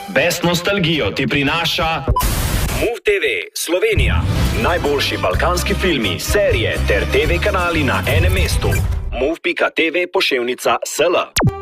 Best nostalgijo ti prinaša MOVE TV Slovenija. Najboljši balkanski filmi, serije ter TV kanali na enem mestu. MOVE.tv /SL